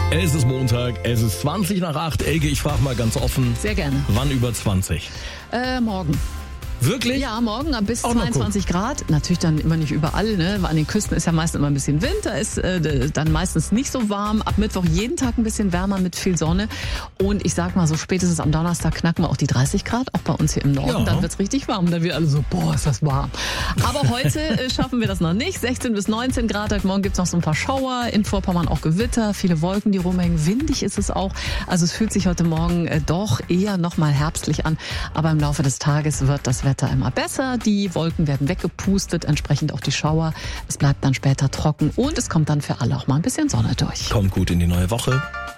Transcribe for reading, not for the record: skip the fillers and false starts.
Es ist Montag, es ist 20 nach 8. Elke, ich frage mal ganz offen. Sehr gerne. Wann über 20? Morgen. Wirklich? Ja, morgen bis Auch noch 22 Grad. Natürlich dann immer nicht überall, ne? An den Küsten ist ja meistens immer ein bisschen Winter, ist dann meistens nicht so warm. Ab Mittwoch jeden Tag ein bisschen wärmer mit viel Sonne. Und ich sag mal so, spätestens am Donnerstag knacken wir auch die 30 Grad, auch bei uns hier im Norden. Ja. Dann wird's richtig warm. Dann wird alle so, boah, ist das warm. Aber heute schaffen wir das noch nicht. 16 bis 19 Grad. Heute Morgen gibt's noch so ein paar Schauer. In Vorpommern auch Gewitter. Viele Wolken, die rumhängen. Windig ist es auch. Also es fühlt sich heute Morgen doch eher noch mal herbstlich an. Aber im Laufe des Tages wird das Wetter immer besser. Die Wolken werden weggepustet, entsprechend auch die Schauer. Es bleibt dann später trocken und es kommt dann für alle auch mal ein bisschen Sonne durch. Kommt gut in die neue Woche.